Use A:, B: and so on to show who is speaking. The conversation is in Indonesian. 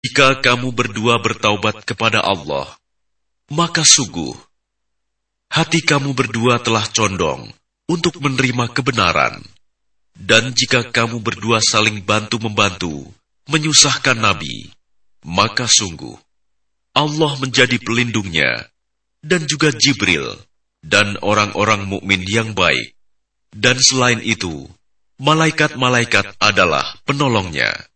A: Jika kamu berdua bertaubat kepada Allah, maka sungguh, hati kamu berdua telah condong untuk menerima kebenaran. Dan jika kamu berdua saling bantu-membantu, menyusahkan Nabi, maka sungguh, Allah menjadi pelindungnya, dan juga Jibril, dan orang-orang mukmin yang baik. Dan selain itu, malaikat-malaikat adalah penolongnya.